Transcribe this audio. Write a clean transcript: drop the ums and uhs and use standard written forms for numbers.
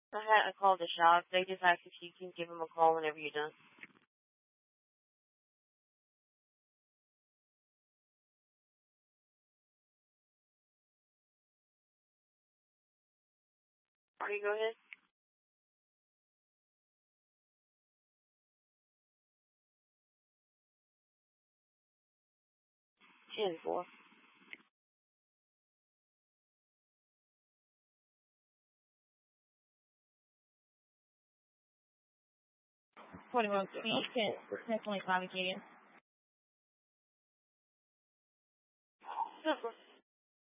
I called the shop. They just asked if you can give them a call whenever you're done. Marty, go ahead. 10-4. $21 feet, 10.5 Acadian. 10-4.